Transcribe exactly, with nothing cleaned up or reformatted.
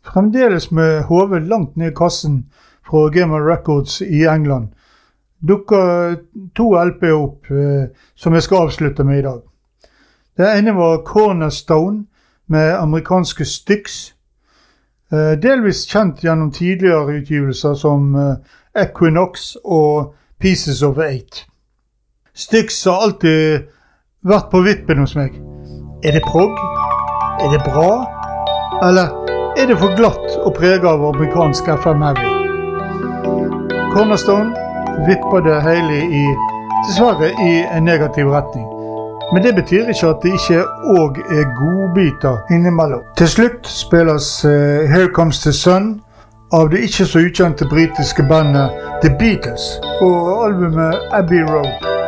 Fremdeles med hovedet langt ned i kassen fra Gamma Records i England, dukker to L P opp eh, som jeg skal avslutte med i dag. Det ene var Cornerstone med amerikanske Styx, eh, delvis kjent gjennom tidligere utgivelser som eh, Equinox og Pieces of Eight. Styx har alltid vært på vippen hos meg. Er det prog? Er det bra? Eller er det for glatt og preget av amerikansk F M heavy? Cornerstone vipper det hele i, dessverre i en negativ retning. Men det betyr ikke at det ikke også er godbiter innimellom. Til slutt spilles uh, Here Comes the Sun av det ikke så ukjente britiske bandet The Beatles og albumet Abbey Road.